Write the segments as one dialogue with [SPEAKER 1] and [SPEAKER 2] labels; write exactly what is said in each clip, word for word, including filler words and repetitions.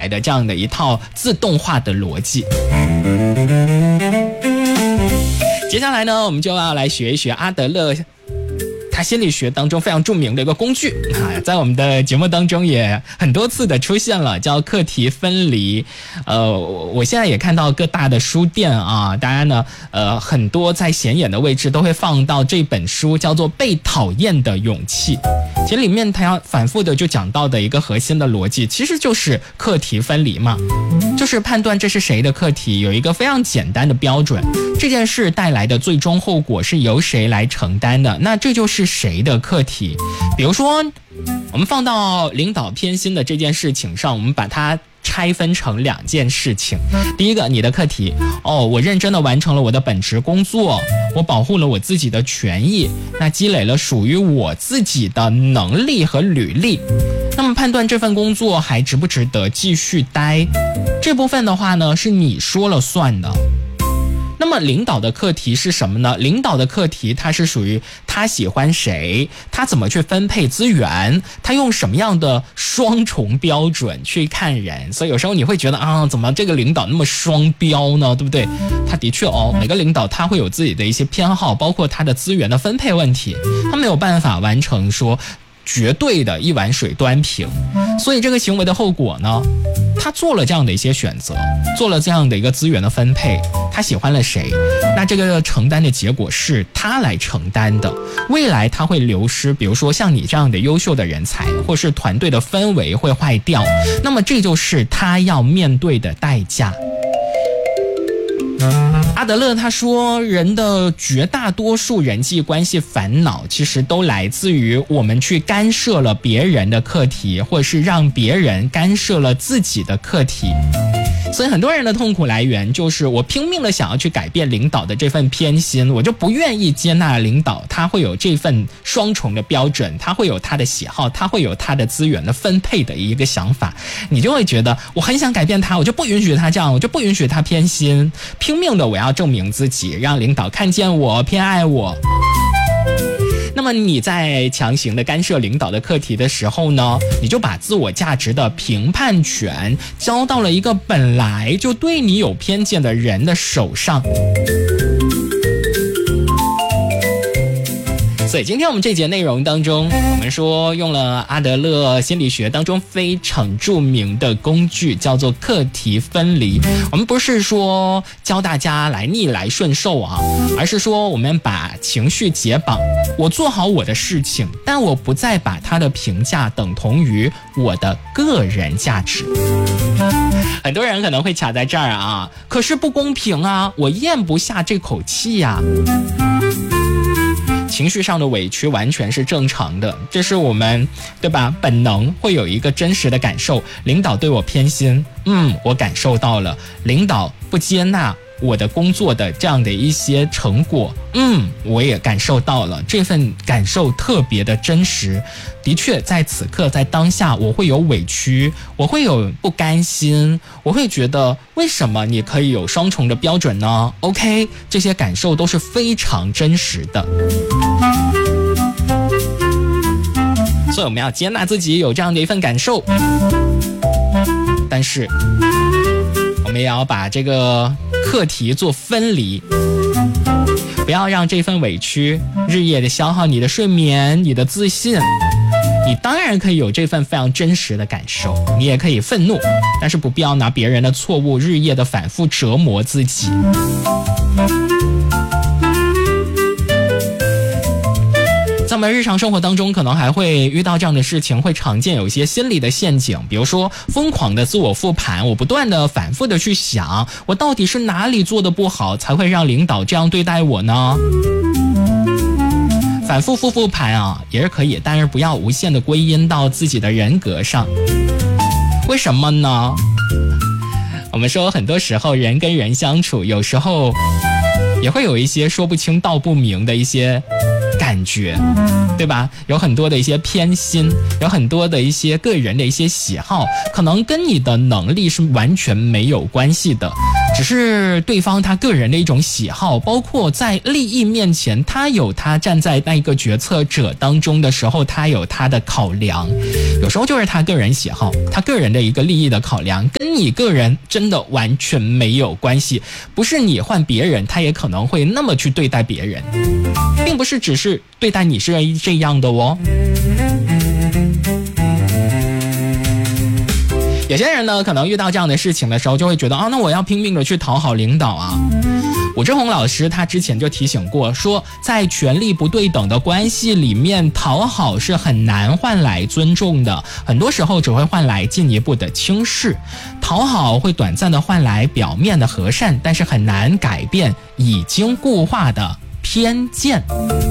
[SPEAKER 1] 来的这样的一套自动化的逻辑。接下来呢，我们就要来学一学阿德勒他心理学当中非常著名的一个工具啊，在我们的节目当中也很多次的出现了，叫课题分离。呃，我现在也看到各大的书店啊，大家呢，呃，很多在显眼的位置都会放到这本书，叫做《被讨厌的勇气》。其实里面它要反复的就讲到的一个核心的逻辑，其实就是课题分离嘛，就是判断这是谁的课题，有一个非常简单的标准，这件事带来的最终后果是由谁来承担的，那这就是谁的课题。比如说我们放到领导偏心的这件事情上，我们把它拆分成两件事情。第一个，你的课题，哦，我认真的完成了我的本职工作，我保护了我自己的权益，那积累了属于我自己的能力和履历，那么判断这份工作还值不值得继续待，这部分的话呢，是你说了算的。那么领导的课题是什么呢？领导的课题它是属于他喜欢谁，他怎么去分配资源，他用什么样的双重标准去看人。所以有时候你会觉得啊，怎么这个领导那么双标呢，对不对？他的确哦，每个领导他会有自己的一些偏好，包括他的资源的分配问题，他没有办法完成说绝对的一碗水端平。所以这个行为的后果呢，他做了这样的一些选择，做了这样的一个资源的分配，他喜欢了谁，那这个承担的结果是他来承担的。未来他会流失，比如说像你这样的优秀的人才，或是团队的氛围会坏掉，那么这就是他要面对的代价。阿德勒他说，人的绝大多数人际关系烦恼其实都来自于我们去干涉了别人的课题，或是让别人干涉了自己的课题。所以很多人的痛苦来源就是我拼命的想要去改变领导的这份偏心，我就不愿意接纳领导他会有这份双重的标准，他会有他的喜好，他会有他的资源的分配的一个想法，你就会觉得我很想改变他，我就不允许他这样，我就不允许他偏心，拼命的我要证明自己，让领导看见我，偏爱我。那么你在强行的干涉领导的课题的时候呢，你就把自我价值的评判权交到了一个本来就对你有偏见的人的手上。所以今天我们这节内容当中，我们说用了阿德勒心理学当中非常著名的工具，叫做课题分离。我们不是说教大家来逆来顺受啊，而是说我们把情绪解绑，我做好我的事情，但我不再把它的评价等同于我的个人价值。很多人可能会卡在这儿啊，可是不公平啊，我咽不下这口气呀。情绪上的委屈完全是正常的，这是我们对吧本能会有一个真实的感受。领导对我偏心，嗯，我感受到了；领导不接纳我的工作的这样的一些成果，嗯，我也感受到了，这份感受特别的真实。的确在此刻在当下我会有委屈，我会有不甘心，我会觉得为什么你可以有双重的标准呢？ OK， 这些感受都是非常真实的。所以我们要接纳自己有这样的一份感受，但是我们也要把这个课题做分离，不要让这份委屈日夜的消耗你的睡眠，你的自信。你当然可以有这份非常真实的感受，你也可以愤怒，但是不必要拿别人的错误日夜的反复折磨自己。在我们日常生活当中可能还会遇到这样的事情，会常见有一些心理的陷阱，比如说疯狂的自我复盘，我不断的反复的去想，我到底是哪里做的不好才会让领导这样对待我呢？反复复复盘啊也是可以，但是不要无限的归因到自己的人格上。为什么呢？我们说很多时候人跟人相处，有时候也会有一些说不清道不明的一些感觉，对吧？有很多的一些偏心，有很多的一些个人的一些喜好，可能跟你的能力是完全没有关系的，只是对方他个人的一种喜好，包括在利益面前，他有他站在那个决策者当中的时候，他有他的考量。 有时候就是他个人喜好，他个人的一个利益的考量，跟你个人真的完全没有关系。不是你换别人，他也可能会那么去对待别人，并不是只是对待你是这样的哦。有些人呢，可能遇到这样的事情的时候，就会觉得啊，那我要拼命的去讨好领导啊。武志红老师他之前就提醒过，说在权力不对等的关系里面，讨好是很难换来尊重的，很多时候只会换来进一步的轻视。讨好会短暂的换来表面的和善，但是很难改变已经固化的偏见。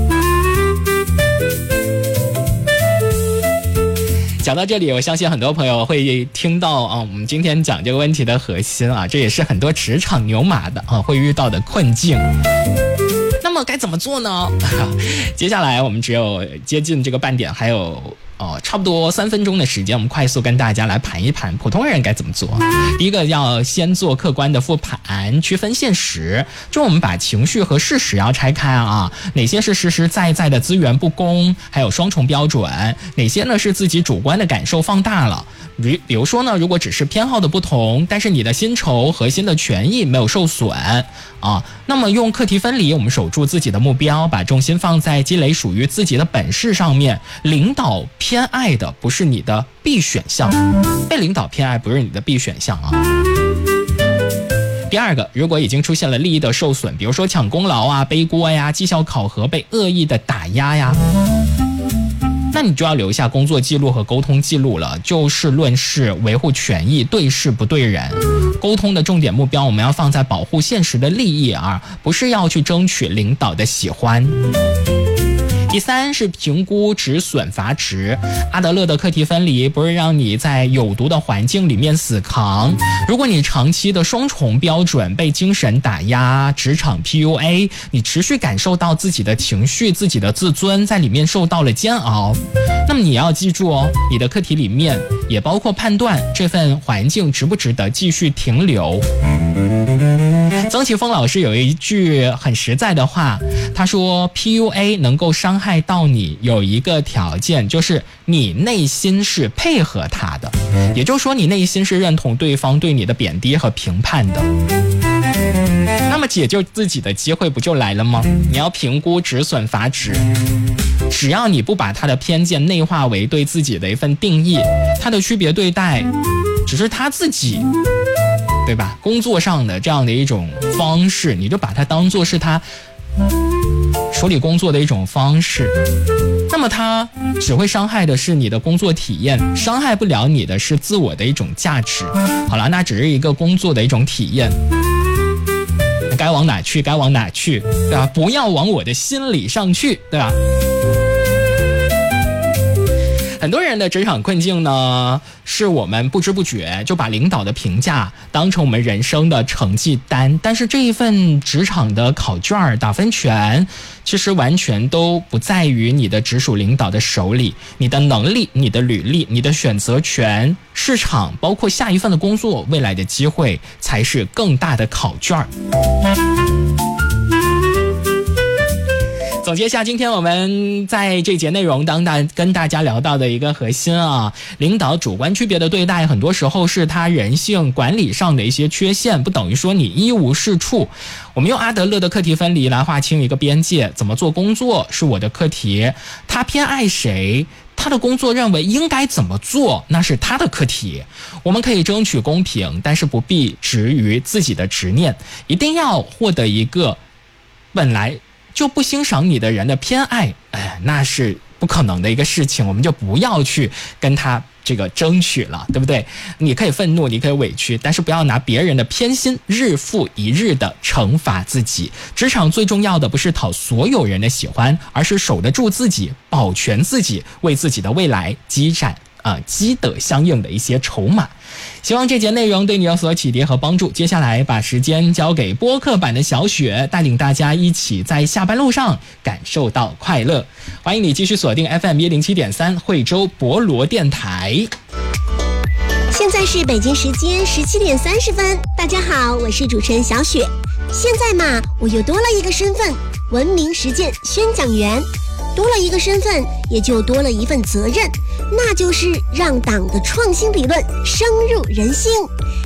[SPEAKER 1] 讲到这里，我相信很多朋友会听到啊，我们今天讲这个问题的核心啊，这也是很多职场牛马的啊会遇到的困境。那么该怎么做呢？接下来我们只有接近这个半点，还有哦，差不多三分钟的时间，我们快速跟大家来盘一盘普通人该怎么做。第一个，要先做客观的复盘，区分现实，就我们把情绪和事实要拆开啊，哪些是实实在在的资源不公，还有双重标准，哪些呢是自己主观的感受放大了。比比如说呢，如果只是偏好的不同，但是你的薪酬核心的权益没有受损啊，那么用课题分离，我们守住自己的目标，把重心放在积累属于自己的本事上面。领导偏爱的不是你的必选项，被领导偏爱不是你的必选项啊。第二个，如果已经出现了利益的受损，比如说抢功劳啊、背锅呀、绩效考核被恶意的打压呀，那你就要留下工作记录和沟通记录了，就事论事，维护权益，对事不对人。沟通的重点目标我们要放在保护现实的利益啊，不是要去争取领导的喜欢。第三是评估止损罚值。阿德勒的课题分离不是让你在有毒的环境里面死扛，如果你长期的双重标准，被精神打压，职场 P U A， 你持续感受到自己的情绪、自己的自尊在里面受到了煎熬，那么你要记住哦，你的课题里面也包括判断这份环境值不值得继续停留。曾奇峰老师有一句很实在的话，他说 P U A 能够伤害到你有一个条件，就是你内心是配合他的，也就是说你内心是认同对方对你的贬低和评判的。那么解救自己的机会不就来了吗？你要评估止损罚值，只要你不把他的偏见内化为对自己的一份定义，他的区别对待只是他自己对吧工作上的这样的一种方式，你就把它当作是他处理工作的一种方式，那么它只会伤害的是你的工作体验，伤害不了你的是自我的一种价值。好了，那只是一个工作的一种体验，该往哪去该往哪去，对吧？不要往我的心理上去，对吧？很多人的职场困境呢，是我们不知不觉就把领导的评价当成我们人生的成绩单，但是这一份职场的考卷打分权其实完全都不在于你的直属领导的手里，你的能力、你的履历、你的选择权、市场，包括下一份的工作、未来的机会才是更大的考卷。总结一下今天我们在这节内容当大跟大家聊到的一个核心啊，领导主观区别的对待很多时候是他人性管理上的一些缺陷，不等于说你一无是处。我们用阿德勒的课题分离来划清一个边界，怎么做工作是我的课题，他偏爱谁，他的工作认为应该怎么做，那是他的课题。我们可以争取公平，但是不必执于自己的执念，一定要获得一个本来就不欣赏你的人的偏爱，哎，那是不可能的一个事情，我们就不要去跟他这个争取了，对不对？你可以愤怒，你可以委屈，但是不要拿别人的偏心日复一日的惩罚自己。职场最重要的不是讨所有人的喜欢，而是守得住自己，保全自己，为自己的未来积攒啊积得相应的一些筹码。希望这节内容对你有所启迪和帮助。接下来把时间交给播客版的小雪，带领大家一起在下班路上感受到快乐。欢迎你继续锁定 F M 一零七点三惠州博罗电台。
[SPEAKER 2] 现在是北京时间十七点三十分，大家好，我是主持人小雪。现在嘛，我又多了一个身份，文明实践宣讲员。多了一个身份，也就多了一份责任。 那就是让党的创新理论深入人心。